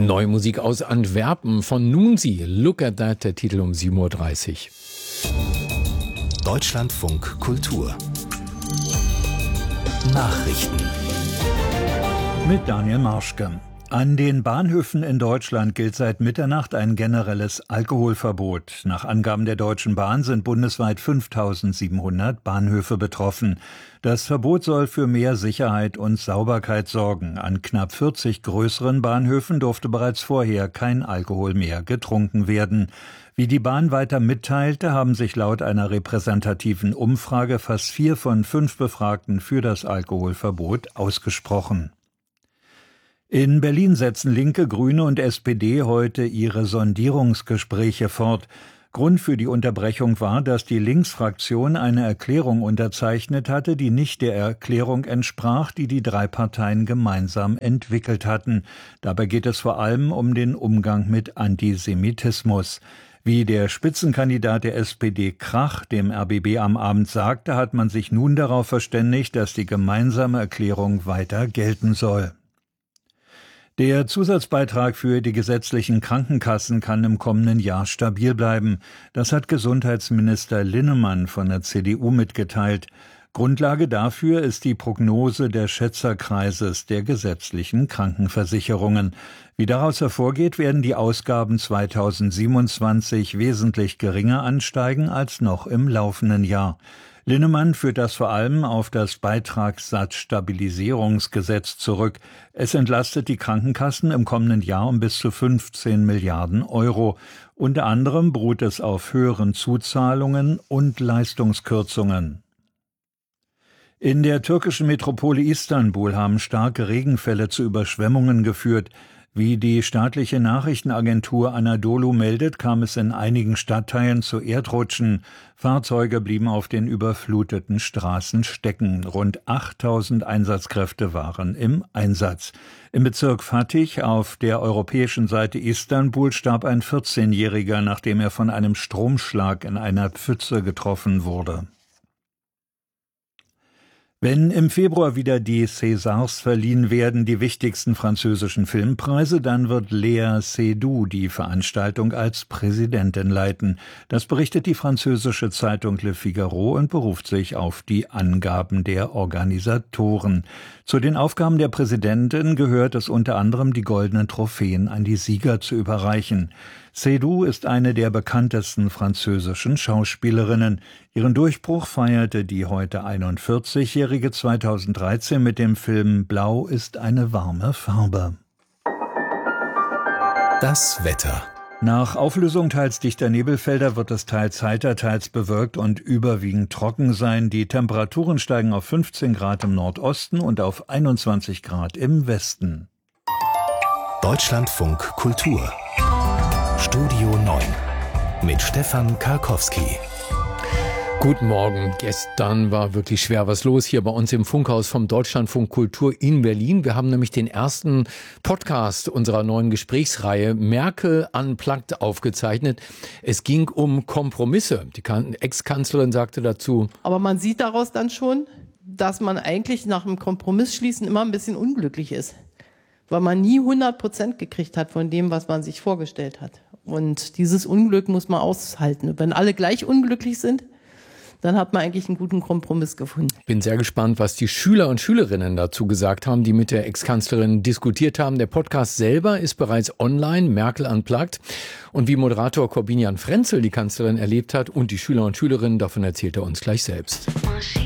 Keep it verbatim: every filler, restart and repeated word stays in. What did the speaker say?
Neue Musik aus Antwerpen von Nunzi. Look at that, der Titel um sieben Uhr dreißig. Deutschlandfunk Kultur Nachrichten mit Daniel Marschke. An den Bahnhöfen in Deutschland gilt seit Mitternacht ein generelles Alkoholverbot. Nach Angaben der Deutschen Bahn sind bundesweit fünftausendsiebenhundert Bahnhöfe betroffen. Das Verbot soll für mehr Sicherheit und Sauberkeit sorgen. An knapp vierzig größeren Bahnhöfen durfte bereits vorher kein Alkohol mehr getrunken werden. Wie die Bahn weiter mitteilte, haben sich laut einer repräsentativen Umfrage fast vier von fünf Befragten für das Alkoholverbot ausgesprochen. In Berlin setzen Linke, Grüne und S P D heute ihre Sondierungsgespräche fort. Grund für die Unterbrechung war, dass die Linksfraktion eine Erklärung unterzeichnet hatte, die nicht der Erklärung entsprach, die die drei Parteien gemeinsam entwickelt hatten. Dabei geht es vor allem um den Umgang mit Antisemitismus. Wie der Spitzenkandidat der S P D Krach dem R B B am Abend sagte, hat man sich nun darauf verständigt, dass die gemeinsame Erklärung weiter gelten soll. Der Zusatzbeitrag für die gesetzlichen Krankenkassen kann im kommenden Jahr stabil bleiben. Das hat Gesundheitsminister Linnemann von der C D U mitgeteilt. Grundlage dafür ist die Prognose des Schätzerkreises der gesetzlichen Krankenversicherungen. Wie daraus hervorgeht, werden die Ausgaben zweitausendsiebenundzwanzig wesentlich geringer ansteigen als noch im laufenden Jahr. Linnemann führt das vor allem auf das Beitragssatzstabilisierungsgesetz zurück. Es entlastet die Krankenkassen im kommenden Jahr um bis zu fünfzehn Milliarden Euro. Unter anderem beruht es auf höheren Zuzahlungen und Leistungskürzungen. In der türkischen Metropole Istanbul haben starke Regenfälle zu Überschwemmungen geführt. Wie die staatliche Nachrichtenagentur Anadolu meldet, kam es in einigen Stadtteilen zu Erdrutschen. Fahrzeuge blieben auf den überfluteten Straßen stecken. Rund achttausend Einsatzkräfte waren im Einsatz. Im Bezirk Fatih auf der europäischen Seite Istanbul starb ein vierzehnjähriger, nachdem er von einem Stromschlag in einer Pfütze getroffen wurde. Wenn im Februar wieder die Césars verliehen werden, die wichtigsten französischen Filmpreise, dann wird Léa Seydoux die Veranstaltung als Präsidentin leiten. Das berichtet die französische Zeitung Le Figaro und beruft sich auf die Angaben der Organisatoren. Zu den Aufgaben der Präsidentin gehört es unter anderem, die goldenen Trophäen an die Sieger zu überreichen. Seydoux ist eine der bekanntesten französischen Schauspielerinnen. Ihren Durchbruch feierte die heute einundvierzigjährige zweitausenddreizehn mit dem Film Blau ist eine warme Farbe. Das Wetter. Nach Auflösung teils dichter Nebelfelder wird es teils heiter, teils bewölkt und überwiegend trocken sein. Die Temperaturen steigen auf fünfzehn Grad im Nordosten und auf einundzwanzig Grad im Westen. Deutschlandfunk Kultur Studio neun mit Stefan Karkowski. Guten Morgen. Gestern war wirklich schwer was los hier bei uns im Funkhaus vom Deutschlandfunk Kultur in Berlin. Wir haben nämlich den ersten Podcast unserer neuen Gesprächsreihe Merkel Unplugged aufgezeichnet. Es ging um Kompromisse. Die Ex-Kanzlerin sagte dazu: Aber man sieht daraus dann schon, dass man eigentlich nach einem Kompromissschließen immer ein bisschen unglücklich ist, weil man nie hundert Prozent gekriegt hat von dem, was man sich vorgestellt hat. Und dieses Unglück muss man aushalten. Wenn alle gleich unglücklich sind, dann hat man eigentlich einen guten Kompromiss gefunden. Bin sehr gespannt, was die Schüler und Schülerinnen dazu gesagt haben, die mit der Ex-Kanzlerin diskutiert haben. Der Podcast selber ist bereits online, Merkel Unplugged. Und wie Moderator Corbinian Frenzel die Kanzlerin erlebt hat und die Schüler und Schülerinnen, davon erzählt er uns gleich selbst.